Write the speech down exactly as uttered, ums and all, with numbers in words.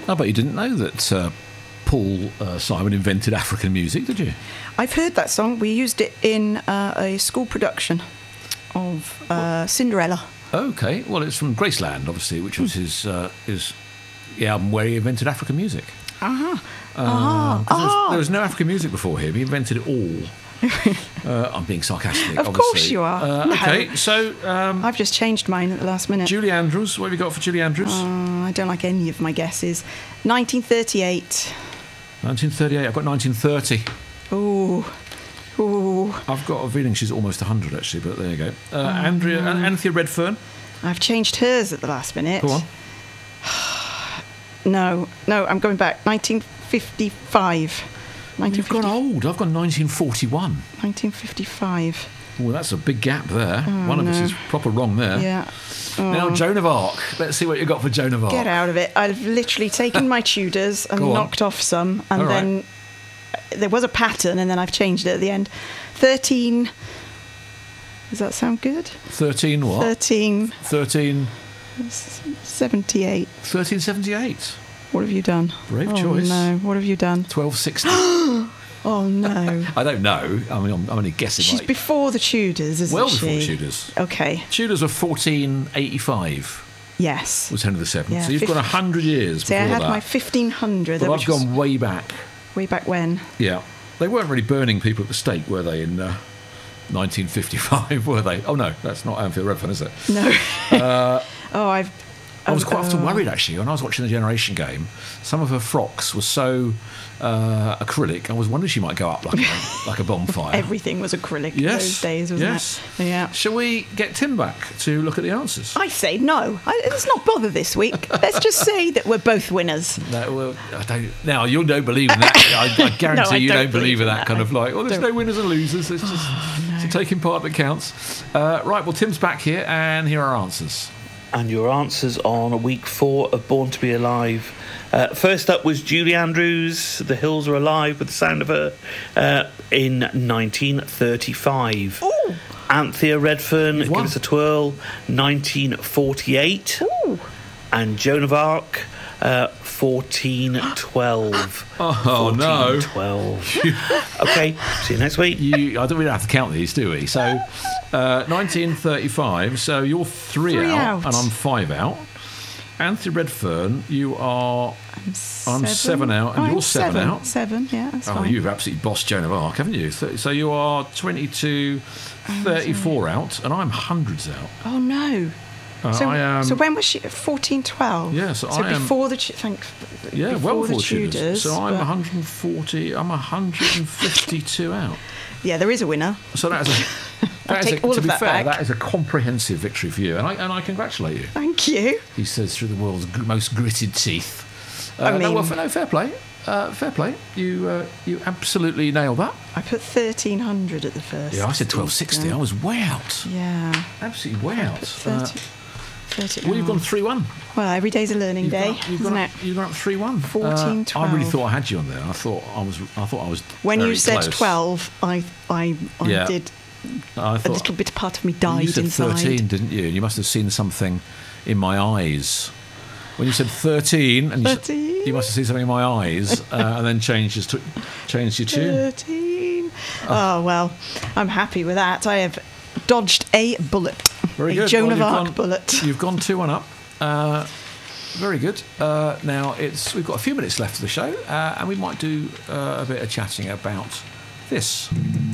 I bet you didn't know that uh, Paul uh, Simon invented African music, did you? I've heard that song. We used it in uh, a school production of uh, Cinderella. Okay, well, it's from Graceland, obviously, which was his uh, his the album where he invented African music. Uh-huh. Uh, uh-huh. 'cause there, was, uh-huh. there was no African music before him. He invented it all. uh, I'm being sarcastic, Of obviously. course you are. Uh, No. Okay, so um, I've just changed mine at the last minute. Julie Andrews, what have you got for Julie Andrews? Uh, I don't like any of my guesses. nineteen thirty-eight. nineteen thirty-eight. I've got nineteen thirty. Ooh. Ooh. I've got a feeling she's almost one hundred, actually, but there you go. Uh, Oh, Andrea, no. Anthea Redfern. I've changed hers at the last minute. Go on. No, no, I'm going back. nineteen fifty-five. You've gone old. I've gone nineteen forty-one. nineteen fifty-five. Well, that's a big gap there. Oh, One of us no. is proper wrong there. Yeah. Now, Oh. Joan of Arc. Let's see what you got for Joan of Arc. Get out of it. I've literally taken my Tudors and Go on. knocked off some, and All right. then there was a pattern, and then I've changed it at the end. thirteen. Does that sound good? thirteen what? thirteen thirteen. seventy-eight. thirteen seventy-eight. What have you done? Brave oh, choice. No, what have you done? twelve sixty. Oh no. I don't know. I mean, I'm, I'm only guessing. She's like, before the Tudors, isn't well she? before Tudors. Okay. Tudors were fourteen eighty-five. Yes. Was Henry the Seventh. Yeah, so you've fif- gone one hundred years See, before I had that. my fifteen hundred. but which I've was gone way back. way back when. Yeah. They weren't really burning people at the stake, were they, in uh, nineteen fifty-five, were they? Oh, no, that's not Anfield Redfern, is it? No. Uh, oh, I've. I was quite oh, often worried, actually, when I was watching the Generation Game. Some of her frocks were so uh, acrylic, I was wondering she might go up like a, like a bonfire. Everything was acrylic Yes, those days, wasn't yes. it? Yeah. Shall we get Tim back to look at the answers? I say no. I, let's not bother this week. Let's just say that we're both winners. No, well, I don't. Now you don't believe in that. I, I guarantee No, I you don't don't believe in believe that, in that. kind of like. Oh, there's Don't. no winners and losers. It's just no. it's taking part that counts. Uh, right. Well, Tim's back here, and here are our answers. And your answers on week four of Born to Be Alive. Uh, first up was Julie Andrews, The Hills Are Alive with the Sound of Her, uh, in nineteen thirty-five. Ooh. Anthea Redfern, You've Give won. Us a Twirl, nineteen forty-eight. Ooh. And Joan of Arc, uh, fourteen twelve. Oh, no. twelve. Okay, see you next week. You, I don't really have to count these, do we? So, uh, nineteen thirty-five. So you're three, Three out, out. and I'm five out. Anthony Redfern, you are. I'm seven, I'm seven out, and I'm you're seven out. Seven, yeah, that's Oh, fine. you've absolutely bossed Joan of Arc, haven't you? So, so you are twenty-two, thirty-four out, and I'm hundreds out. Oh no. Uh, so, I am. so when was she? fourteen twelve. Yeah, so I am- before the tu- thank. Yeah, well before the Tudors. Tudors. So I'm but- one hundred forty. I'm one hundred fifty-two out. Yeah, there is a winner. So that is a. That is take a, all to of be that fair, back. that is a comprehensive victory for you, and I and I congratulate you. Thank you. He says through the world's gr- most gritted teeth. Uh, I no, mean- well, f- no, fair play. Uh, fair play. You uh, you absolutely nailed that. I put thirteen hundred at the first. Yeah, I said twelve sixty. I was way out. Yeah. Absolutely way I out. put Uh, thirty. thirty well, you've gone three one. Well, every day's a learning You've day, gone, you've isn't gone, it? up, you've gone up three one. fourteen Uh, I really twelve. thought I had you on there. I thought I was. I thought I was. When very you said close. twelve, I, I, I Yeah. did. I A thought, little bit part of me you died said inside. thirteen, didn't you? And you must have seen something in my eyes. When you said thirteen, and you, s- thirteen. you must have seen something in my eyes, uh, and then changed your, t- changed your tune. Thirteen. Oh well, I'm happy with that. I have dodged a bullet. Very a good. Joan Well, of you've Arc gone- bullet. You've gone two one up. Uh, very good. Uh, now it's we've got a few minutes left of the show, uh, and we might do uh, a bit of chatting about this.